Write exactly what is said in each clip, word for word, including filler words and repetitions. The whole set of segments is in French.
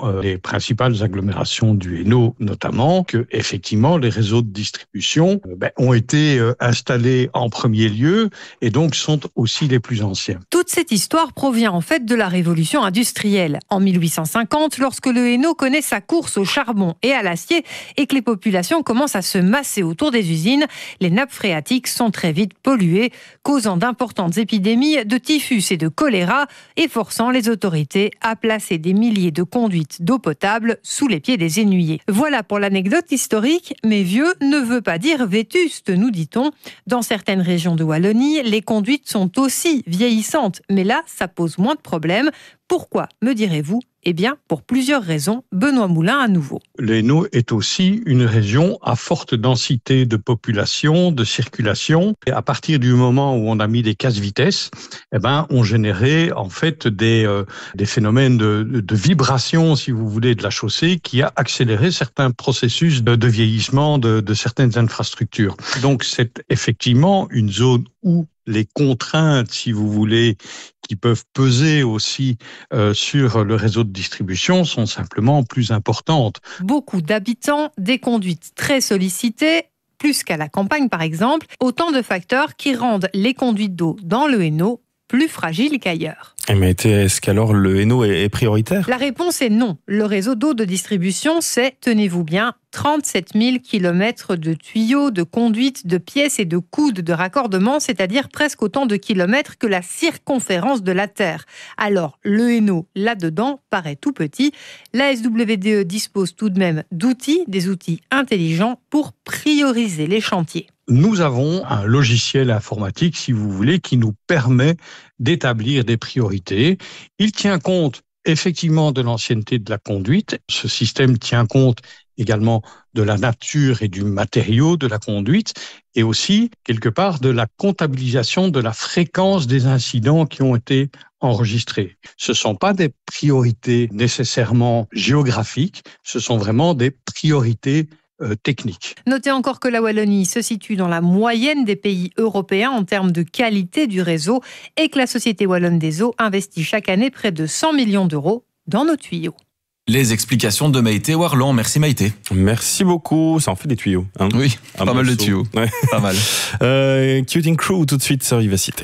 euh, les principales agglomérations du Hainaut notamment, que effectivement les réseaux de distribution euh, ben, ont été euh, installés en premier lieu et donc sont aussi les plus anciens. Toute cette histoire provient en fait de la révolution industrielle. En mille huit cent cinquante, lorsque le Hainaut connaît sa course au charbon et à l'acier et que les populations commencent à se masser autour des usines, les nappes phréatiques sont très vite polluées, causant d'importantes épidémies de typhus et de choléra et forçant les autorités à placer des milliers de conduites d'eau potable sous les pieds des ennuyés. Voilà pour l'anecdote historique, mais vieux ne veut pas dire vétuste, nous dit-on. Dans certaines régions de Wallonie, les conduites sont aussi vieillissantes, mais là, ça pose moins de problèmes. Pourquoi, me direz-vous ? Eh bien, pour plusieurs raisons. Benoît Moulin à nouveau. Le Hainaut est aussi une région à forte densité de population, de circulation. Et à partir du moment où on a mis des casse-vitesses, eh ben, on générait en fait des, euh, des phénomènes de, de vibration, si vous voulez, de la chaussée qui a accéléré certains processus de, de vieillissement de, de certaines infrastructures. Donc, c'est effectivement une zone où les contraintes, si vous voulez, qui peuvent peser aussi euh, sur le réseau de distribution sont simplement plus importantes. Beaucoup d'habitants, des conduites très sollicitées, plus qu'à la campagne par exemple, autant de facteurs qui rendent les conduites d'eau dans le Hainaut plus fragiles qu'ailleurs. Mais est-ce qu'alors le Hainaut est prioritaire ? La réponse est non. Le réseau d'eau de distribution, c'est, tenez-vous bien, trente-sept mille kilomètres de tuyaux, de conduites, de pièces et de coudes de raccordement, c'est-à-dire presque autant de kilomètres que la circonférence de la Terre. Alors, le Hainaut, là-dedans, paraît tout petit. La S W D E dispose tout de même d'outils, des outils intelligents pour prioriser les chantiers. Nous avons un logiciel informatique, si vous voulez, qui nous permet d'établir des priorités. Il tient compte effectivement de l'ancienneté de la conduite. Ce système tient compte également de la nature et du matériau de la conduite et aussi, quelque part, de la comptabilisation de la fréquence des incidents qui ont été enregistrés. Ce ne sont pas des priorités nécessairement géographiques, ce sont vraiment des priorités Euh, technique. Notez encore que la Wallonie se situe dans la moyenne des pays européens en termes de qualité du réseau et que la Société Wallonne des Eaux investit chaque année près de cent millions d'euros dans nos tuyaux. Les explications de Maïté Warland. Merci Maïté. Merci beaucoup. Ça en fait des tuyaux. Hein, oui, un pas mal de morceau. tuyaux. Ouais. Pas mal. Euh, Cutting Crew tout de suite sur Vivacité.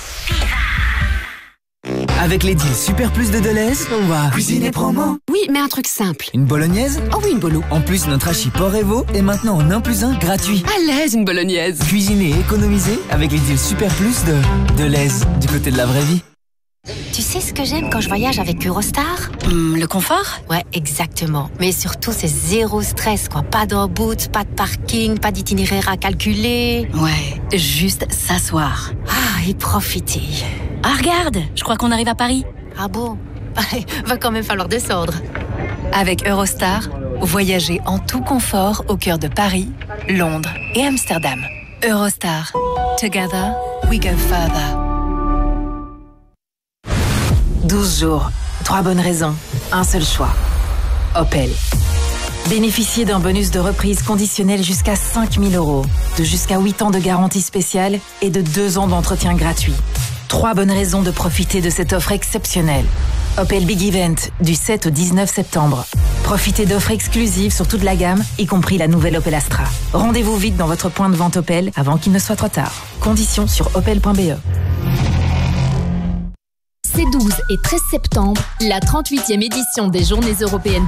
Avec les deals Super Plus de Deleuze, on va cuisiner promo. Oui, mais un truc simple. Une bolognaise? Oh oui, une bolo. En plus, notre hachis porc Evo est maintenant en un plus un gratuit. À l'aise, une bolognaise. Cuisiner et économiser avec les deals Super Plus de Deleuze, du côté de la vraie vie. Tu sais ce que j'aime quand je voyage avec Eurostar ? Hum, le confort ? Ouais, exactement. Mais surtout, c'est zéro stress, quoi. Pas de reboot, pas de parking, pas d'itinéraire à calculer. Ouais, juste s'asseoir. Ah, et profiter. Ah, regarde, je crois qu'on arrive à Paris. Ah bon ? Va quand même falloir descendre. Avec Eurostar, voyagez en tout confort au cœur de Paris, Londres et Amsterdam. Eurostar. Together, we go further. douze jours, trois bonnes raisons, un seul choix. Opel. Bénéficiez d'un bonus de reprise conditionnel jusqu'à cinq mille euros, de jusqu'à huit ans de garantie spéciale et de deux ans d'entretien gratuit. Trois bonnes raisons de profiter de cette offre exceptionnelle. Opel Big Event, du sept au dix-neuf septembre. Profitez d'offres exclusives sur toute la gamme, y compris la nouvelle Opel Astra. Rendez-vous vite dans votre point de vente Opel avant qu'il ne soit trop tard. Conditions sur opel point b e. Ces douze et treize septembre, la trente-huitième édition des Journées européennes